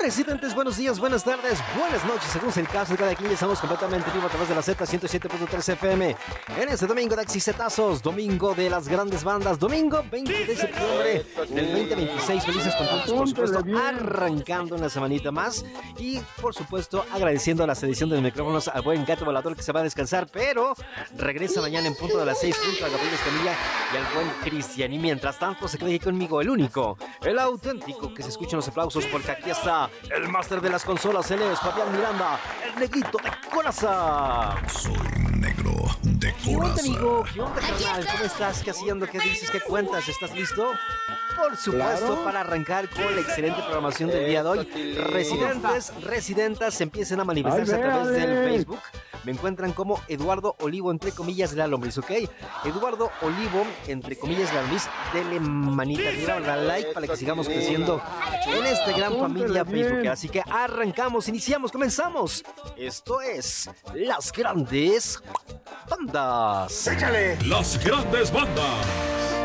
Residentes, buenos días, buenas tardes, buenas noches, según sea el caso de cada quien. Ya estamos completamente vivo a través de la Z107.3 FM en este domingo de Exitazos, domingo de las grandes bandas, domingo 20 de septiembre del 2026. Felices, contentos, por supuesto, arrancando una semanita más y, por supuesto, agradeciendo la sedición de los micrófonos al buen Gato Volador, que se va a descansar, pero regresa mañana en punto de las 6 junto a Gabriel Escamilla y al buen Cristian. Y mientras tanto, se queda aquí conmigo el único, el auténtico, que se escuchan los aplausos, porque aquí está el máster de las consolas, él es Fabián Miranda, el negrito de coraza. Soy negro de coraza. ¿Qué onda, amigo? ¿Qué onda, carnal? ¿Cómo estás? ¿Qué haciendo? ¿Qué dices? ¿Qué cuentas? ¿Estás listo? Por supuesto, claro, para arrancar con la excelente programación del día de hoy. Residentas, se empiecen a manifestarse a través del Facebook. Me encuentran como Eduardo Olivo, entre comillas, la lombriz, ¿ok? Eduardo Olivo, entre comillas, la lombriz. Denle manita arriba, dale like para que sigamos creciendo en esta gran familia Facebook. Así que arrancamos, iniciamos, comenzamos. Esto es Las Grandes Bandas. ¡Échale! Las Grandes Bandas.